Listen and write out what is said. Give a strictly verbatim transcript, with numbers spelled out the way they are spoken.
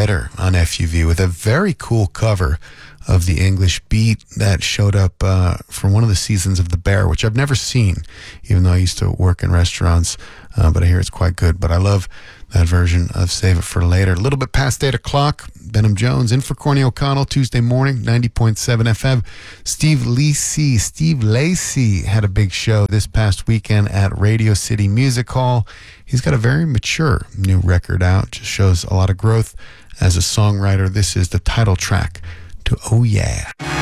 Later on F U V with a very cool cover of the English Beat that showed up uh, for one of the seasons of The Bear, which I've never seen, even though I used to work in restaurants, uh, but I hear it's quite good. But I love that version of Save It for Later. A little bit past eight o'clock, Benham Jones in for Corny O'Connell, Tuesday morning, ninety point seven F M. Steve Lacy, Steve Lacy had a big show this past weekend at Radio City Music Hall. He's got a very mature new record out, just shows a lot of growth as a songwriter. This is the title track to Oh Yeah.